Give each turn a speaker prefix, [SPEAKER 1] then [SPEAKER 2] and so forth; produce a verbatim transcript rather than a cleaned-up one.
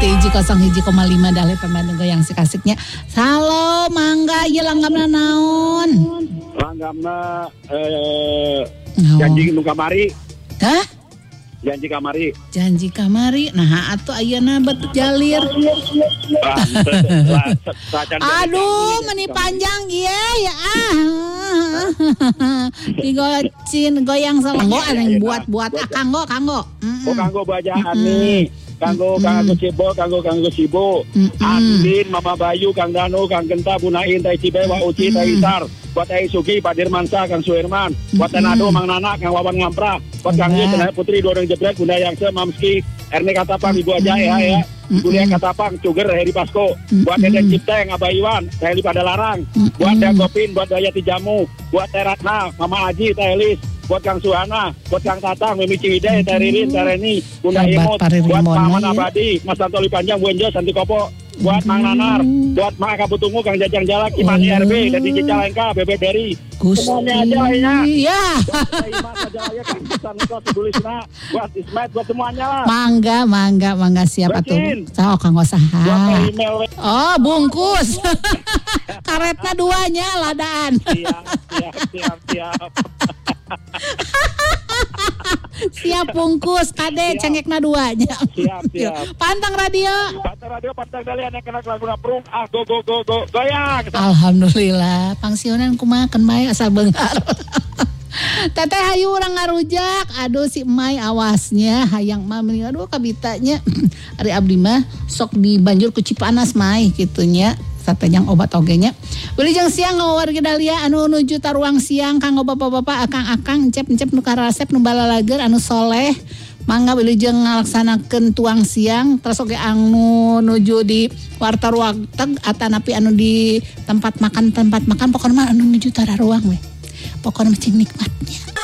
[SPEAKER 1] hiji kosong hiji koma lima Dahlia F M Bandung Goyang si kasiknya. Halo, mangga ieu langgamna naon?
[SPEAKER 2] Langgamna eh no. Janji nu kamari.
[SPEAKER 1] Hah?
[SPEAKER 2] Janji kamari.
[SPEAKER 1] Janji kamari. Nah, atuh ayeuna bet jalir. Aduh, meni panjang ieu ya ah. Digocin goyang sama kanggo ada yang buat-buat ah kanggo kanggo.
[SPEAKER 2] Oh kanggo bajaan nih. Kanggo kanggo Cibo, kanggo kanggo Sibo. Adin, Mama Bayu, Kang Danu, Kang Genta, Bunain, Tai Cibe, Wa Uci, Tai Isar. Buat Tai Sugi, Pak Dirmansa, Kang Suherman. Buat Tenado, Mang Nana, Kang Wawan Ngampra. Buat Kang Yu, Tenaya Putri, Dorong Jebrek, Bunda Yangse, Mamski, Ernie Katapang, Ibu Aja ya ya. Kuliah Katapang, Cuger, Heri Pasko. Buat Deden Cipteng, Abayuan, Heli Padalarang. Buat Dea Gopin, buat Dayati Jamu. Buat Teratna, Mama Aji, Teh Elis. Buat Kang Suhana, buat Kang Tatang, Mimi Ciwidey, Teh Ririn, Teh Reni, Bunda Imut, buat Paman Abadi, Mas Antoli Panjang, Bu Enjo, Santi Kopo, buat Mang Nanar, buat Mang Kaputungu, Kang Jajang Jalak, Imani R B, dan di Cicalengka, Bebe Beri. Semuanya aja lainnya.
[SPEAKER 1] Iya.
[SPEAKER 2] Buat Ismet, buat semuanya lah.
[SPEAKER 1] Mangga, mangga, mangga siapa tuh? Tahu Kang Osaha. Oh, bungkus. Karetnya duanya, ladaan.
[SPEAKER 2] Siap, siap, siap, siap.
[SPEAKER 1] Siap bungkus kade cengekna duanya.
[SPEAKER 2] Siap, siap.
[SPEAKER 1] Pantang radio.
[SPEAKER 2] Pantang radio, pantang Dahlia yang kena lagu naprung. Ah go go go go goyang.
[SPEAKER 1] Alhamdulillah. Pangsionan kumaha keun bae asal beungar. Teteh hayu urang ngarujak. Aduh si Emai awasnya hayang mah mending aduh kabitanya. Ari abdi mah sok dibanjur ku Cipanas Mai kitunya. Satejang obat ogenya. Wilujeng siang warga Dahlia anu nuju taruang siang kanggo bapak-bapak akang-akang encep-encep nu karasep nu balalager anu soleh. Mangga wilujeng ngalaksanakeun tuang siang terus oge anu nuju di warta ruanteg atanapi anu di tempat makan tempat makan pokona mah anu nuju tararuang we. Pokona cing nikmatnya.